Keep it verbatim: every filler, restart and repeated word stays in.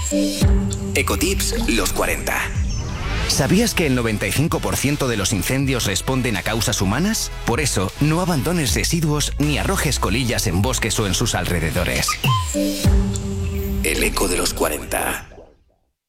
Ecotips los cuarenta. ¿Sabías que el noventa y cinco por ciento de los incendios responden a causas humanas? Por eso, no abandones residuos ni arrojes colillas en bosques o en sus alrededores. El eco de los cuarenta.